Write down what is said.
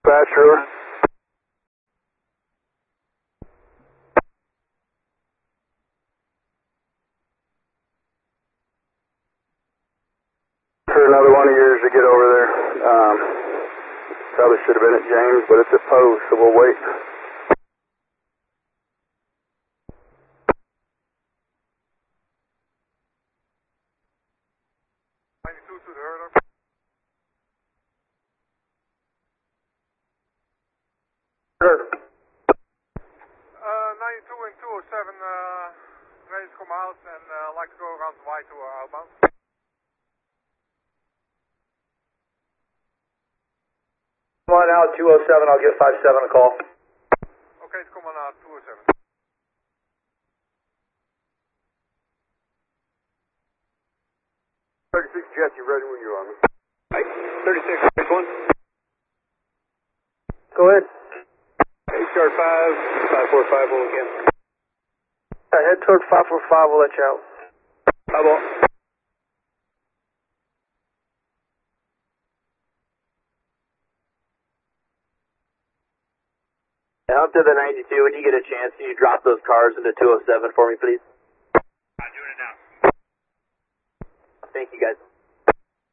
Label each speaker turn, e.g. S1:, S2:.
S1: Dispatcher. For another one of yours to get over there. Probably should have been at James, but it's at Poe, so we'll wait.
S2: To the herder.
S1: Herder.
S2: 92 and 207 ready to come out and like to go around the Y to outbound.
S3: Come on out, 207, I'll give 57 a call.
S2: Okay, come on out, 207.
S1: Jet, you ready when you are?
S3: 36, next one.
S1: Go ahead.
S3: HR 5, 5450 again.
S1: Head toward 545, we'll let you out.
S3: Eyeball. Up to the 92, when you get a chance, can you drop those cars into 207 for me, please?
S2: I'm doing it now.
S3: Thank you, guys.